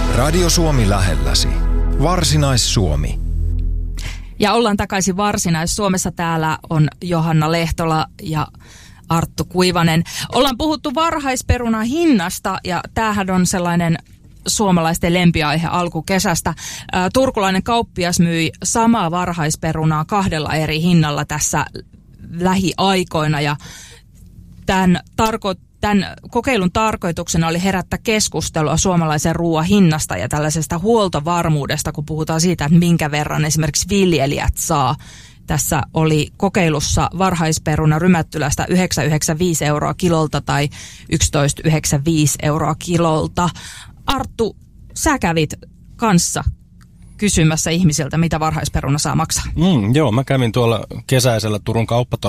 Radio Suomi lähelläsi. Varsinais-Suomi. Ja ollaan takaisin Varsinais-Suomessa. Täällä on Johanna Lehtola ja Arttu Kuivanen. Ollaan puhuttu varhaisperunan hinnasta ja tämähän on sellainen suomalaisten lempiaihe alkukesästä. Turkulainen kauppias myi samaa varhaisperunaa 2 eri hinnalla tässä lähiaikoina ja tämän kokeilun tarkoituksena oli herättää keskustelua suomalaisen ruoan hinnasta ja tällaisesta huoltovarmuudesta, kun puhutaan siitä, että minkä verran esimerkiksi viljelijät saa. Tässä oli kokeilussa varhaisperuna Rymättylästä 9,95 € kilolta tai 11,95 € kilolta. Arttu, sä kävit kanssa kysymässä ihmisiltä, mitä varhaisperuna saa maksaa. Joo, mä kävin tuolla kesäisellä Turun